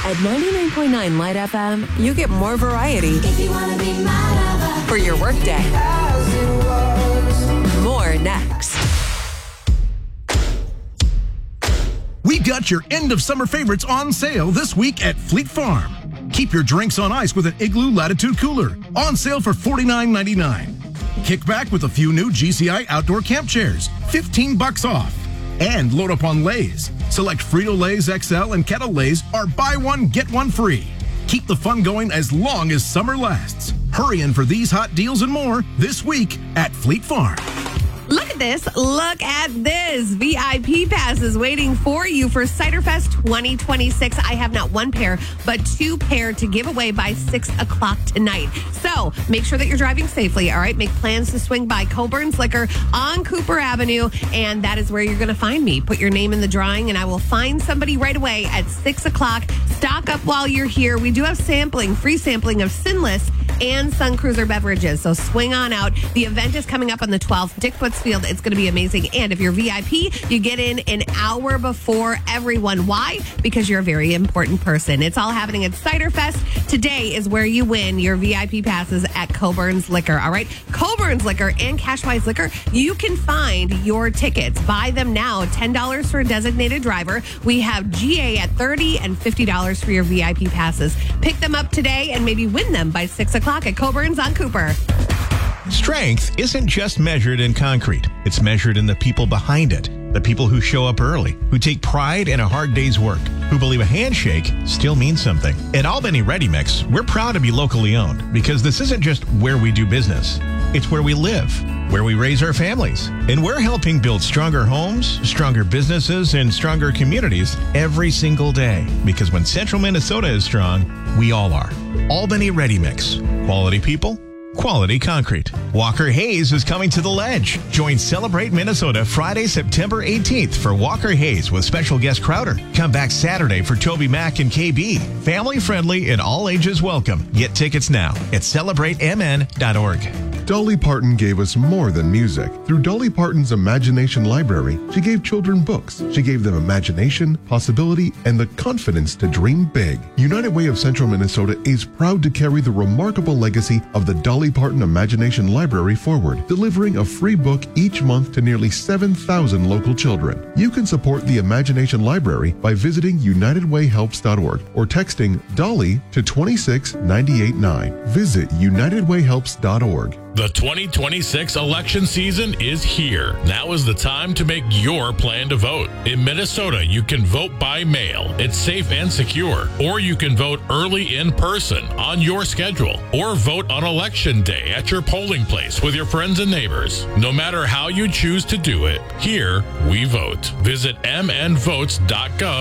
At 99.9 Light FM, you get more variety If you wanna be my lover. for your workday. More next. We got your end of summer favorites on sale this week at Fleet Farm. Keep your drinks on ice with an Igloo Latitude Cooler, on sale for $49.99. Kick back with a few new GCI outdoor camp chairs, $15 off. And load up on Lay's. Select Frito-Lay's XL and Kettle Lay's are buy one, get one free. Keep the fun going as long as summer lasts. Hurry in for these hot deals and more this week at Fleet Farm. Look at this. Look at this. VIP passes waiting for you for Cider Fest 2026. I have not one pair, but 2 pair to give away by 6 o'clock tonight. So make sure that you're driving safely, all right? Make plans to swing by Coburn's Liquor on Cooper Avenue, and that is where you're going to find me. Put your name in the drawing, and I will find somebody right away at 6 o'clock. Stock up while you're here. We do have sampling, free sampling of Sinless and Sun Cruiser beverages. So swing on out. The event is coming up on the 12th. Dick Foots Field. It's going to be amazing. And if you're VIP, you get in an hour before everyone. Why? Because you're a very important person. It's all happening at Cider Fest. Today is where you win your VIP passes at Coburn's Liquor. All right? Coburn's Liquor and Cashwise Liquor. You can find your tickets. Buy them now. $10 for a designated driver. We have GA at $30 and $50 for your VIP passes. Pick them up today and maybe win them by 6 o'clock at Coburn's on Cooper. Strength isn't just measured in concrete. It's measured in the people behind it. The people who show up early, who take pride in a hard day's work, who believe a handshake still means something. At Albany Ready Mix, we're proud to be locally owned because this isn't just where we do business. It's where we live, where we raise our families. And we're helping build stronger homes, stronger businesses, and stronger communities every single day. Because when Central Minnesota is strong, we all are. Albany Ready Mix. Quality people, quality concrete. Walker Hayes is coming to the Ledge. Join Celebrate Minnesota Friday, September 18th for Walker Hayes with special guest Crowder. Come back Saturday for Toby Mac and KB. Family friendly and all ages welcome. Get tickets now at celebratemn.org. Dolly Parton gave us more than music. Through Dolly Parton's Imagination Library, she gave children books. She gave them imagination, possibility, and the confidence to dream big. United Way of Central Minnesota is proud to carry the remarkable legacy of the Dolly Parton Imagination Library forward, delivering a free book each month to nearly 7,000 local children. You can support the Imagination Library by visiting UnitedWayHelps.org or texting Dolly to 26989. Visit UnitedWayHelps.org. The 2026 election season is here. Now is the time to make your plan to vote. In Minnesota, you can vote by mail. It's safe and secure. Or you can vote early in person on your schedule. Or vote on election day at your polling place with your friends and neighbors. No matter how you choose to do it, here we vote. Visit mnvotes.gov